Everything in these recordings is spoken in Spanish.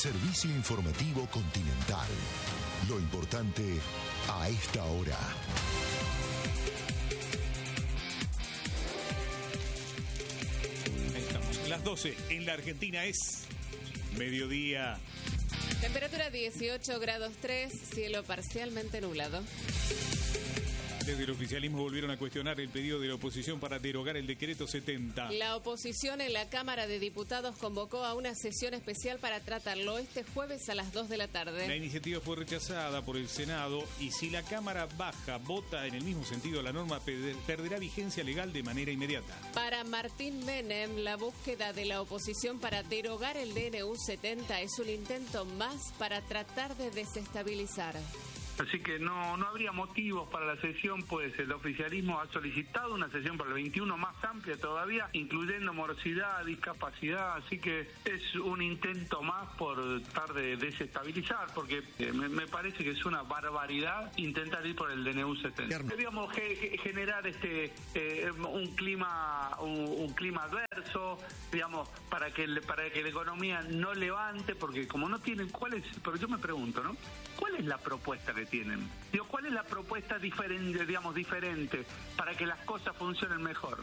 Servicio informativo Continental. Lo importante a esta hora. Ahí estamos. Las 12 en la Argentina es mediodía. Temperatura 18 grados 3, cielo parcialmente nublado. Desde el oficialismo volvieron a cuestionar el pedido de la oposición para derogar el decreto 70. La oposición en la Cámara de Diputados convocó a una sesión especial para tratarlo este jueves a las 2 de la tarde. La iniciativa fue rechazada por el Senado y si la Cámara Baja vota en el mismo sentido, la norma perderá vigencia legal de manera inmediata. Para Martín Menem, la búsqueda de la oposición para derogar el DNU 70 es un intento más para tratar de desestabilizar. Así que no habría motivos para la sesión, pues el oficialismo ha solicitado una sesión para el 21 más amplia todavía, incluyendo morosidad, discapacidad, así que es un intento más por tratar de desestabilizar, porque me parece que es una barbaridad intentar ir por el DNU 70. Debíamos generar un clima adverso, digamos, para que la economía no levante, porque como no tienen, pero yo me pregunto, ¿no? ¿Cuál es la propuesta que tienen? Digo, ¿cuál es la propuesta diferente para que las cosas funcionen mejor?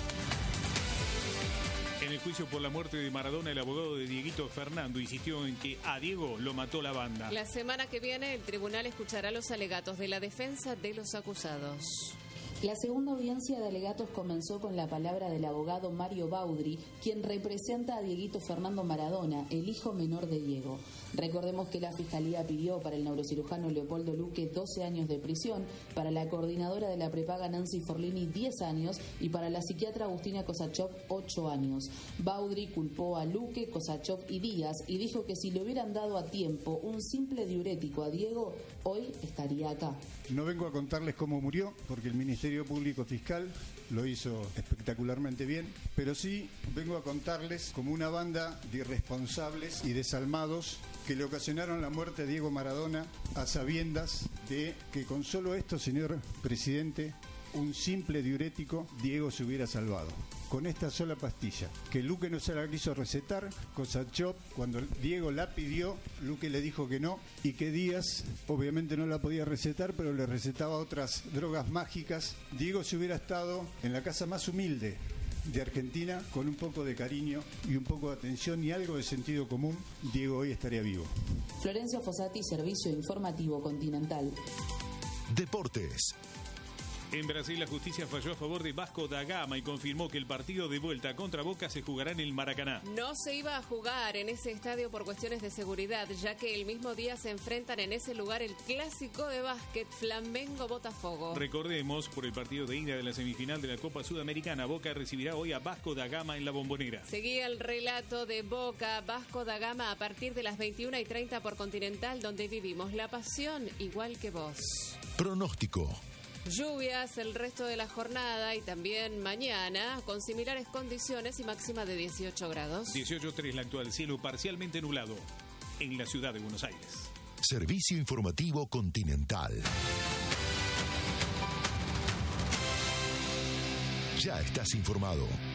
En el juicio por la muerte de Maradona, el abogado de Dieguito Fernando insistió en que a Diego lo mató la banda. La semana que viene el tribunal escuchará los alegatos de la defensa de los acusados. La segunda audiencia de alegatos comenzó con la palabra del abogado Mario Baudri, quien representa a Dieguito Fernando Maradona, el hijo menor de Diego. Recordemos que la Fiscalía pidió para el neurocirujano Leopoldo Luque 12 años de prisión, para la coordinadora de la prepaga Nancy Forlini 10 años y para la psiquiatra Agustina Kosachov 8 años. Baudri culpó a Luque, Kosachov y Díaz y dijo que si le hubieran dado a tiempo un simple diurético a Diego, hoy estaría acá. No vengo a contarles cómo murió, porque el Ministerio Público Fiscal lo hizo espectacularmente bien, pero sí vengo a contarles como una banda de irresponsables y desalmados que le ocasionaron la muerte a Diego Maradona a sabiendas de que con solo esto, señor presidente, un simple diurético, Diego se hubiera salvado. Con esta sola pastilla, que Luque no se la quiso recetar, Kosachov, cuando Diego la pidió, Luque le dijo que no, y que Díaz obviamente no la podía recetar, pero le recetaba otras drogas mágicas. Diego se hubiera estado en la casa más humilde de Argentina, con un poco de cariño y un poco de atención y algo de sentido común, Diego hoy estaría vivo. Florencio Fossati, Servicio Informativo Continental. Deportes. En Brasil, la justicia falló a favor de Vasco da Gama y confirmó que el partido de vuelta contra Boca se jugará en el Maracaná. No se iba a jugar en ese estadio por cuestiones de seguridad, ya que el mismo día se enfrentan en ese lugar el clásico de básquet Flamengo-Botafogo. Recordemos, por el partido de ida de la semifinal de la Copa Sudamericana, Boca recibirá hoy a Vasco da Gama en la Bombonera. Seguía el relato de Boca, Vasco da Gama a partir de las 21:30 por Continental, donde vivimos la pasión igual que vos. Pronóstico. Lluvias el resto de la jornada y también mañana, con similares condiciones y máxima de 18 grados. 18.3 la actual, cielo parcialmente nublado en la ciudad de Buenos Aires. Servicio informativo Continental. Ya estás informado.